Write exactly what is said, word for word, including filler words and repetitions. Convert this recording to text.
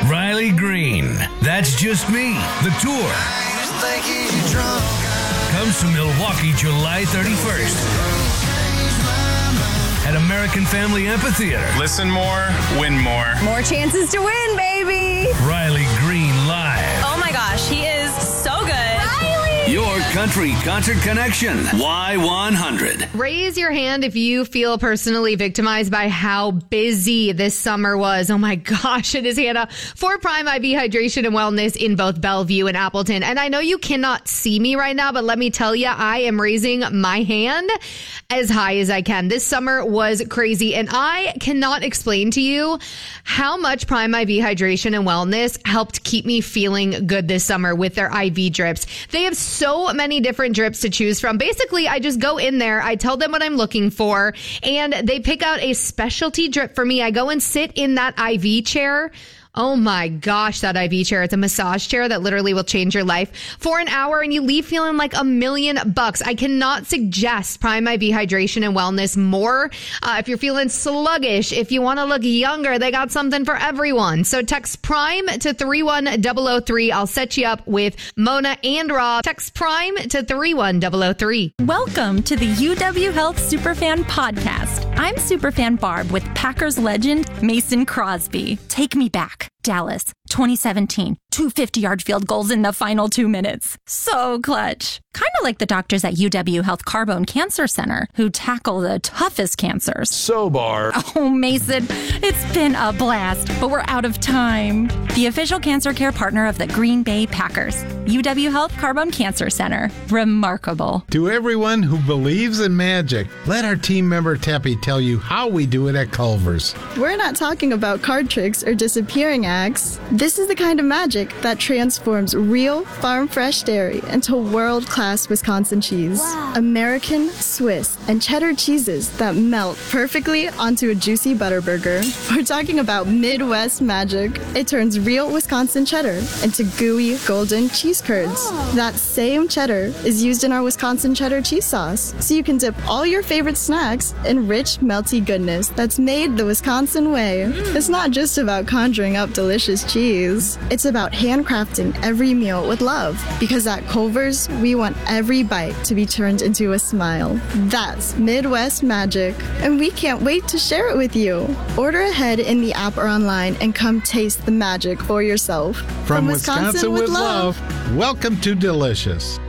Riley Green, That's Just Me, the tour. Comes to Milwaukee July thirty-first at American Family Amphitheater. Listen more, win more. More chances to win, baby. Riley Green live. Oh my gosh, he is so good. Riley! Your country concert connection. Y one hundred. Raise your hand if you feel personally victimized by how busy this summer was. Oh my gosh, it is Hannah for Prime I V Hydration and Wellness in both Bellevue and Appleton. And I know you cannot see me right now, but let me tell you, I am raising my hand as high as I can. This summer was crazy, and I cannot explain to you how much Prime I V Hydration and Wellness helped keep me feeling good this summer with their I V drips. They have so many different drips to choose from. Basically, I just go in there, I tell them what I'm looking for, and they pick out a specialty drip for me. I go and sit in that I V chair. Oh my gosh, that I V chair. It's a massage chair that literally will change your life for an hour, and you leave feeling like a million bucks. I cannot suggest Prime I V Hydration and Wellness more. Uh, if you're feeling sluggish, if you want to look younger, they got something for everyone. So text Prime to three one zero zero three. I'll set you up with Mona and Rob. Text Prime to three one zero zero three. Welcome to the U W Health Superfan Podcast. I'm Superfan Barb with Packers legend Mason Crosby. Take me back. Dallas, twenty seventeen, two fifty-yard field goals in the final two minutes. So clutch. Kind of like the doctors at U W Health Carbone Cancer Center who tackle the toughest cancers. So, Barb. Oh, Mason, it's been a blast, but we're out of time. The official cancer care partner of the Green Bay Packers. U W Health Carbone Cancer Center. Remarkable. To everyone who believes in magic, let our team member Teppy tell you how we do it at Culver's. We're not talking about card tricks or disappearing acts. This is the kind of magic that transforms real, farm-fresh dairy into world-class Wisconsin cheese. Wow. American, Swiss, and cheddar cheeses that melt perfectly onto a juicy butter burger. We're talking about Midwest magic. It turns real Wisconsin cheddar into gooey, golden cheese curds. Oh. That same cheddar is used in our Wisconsin cheddar cheese sauce, so you can dip all your favorite snacks in rich, melty goodness that's made the Wisconsin way. Mm. It's not just about conjuring up delicious cheese. It's about handcrafting every meal with love, because at Culver's, we want every bite to be turned into a smile. That's Midwest magic, and we can't wait to share it with you. Order ahead in the app or online and come taste the magic for yourself. From, From Wisconsin, Wisconsin with, with love, love, welcome to Delicious.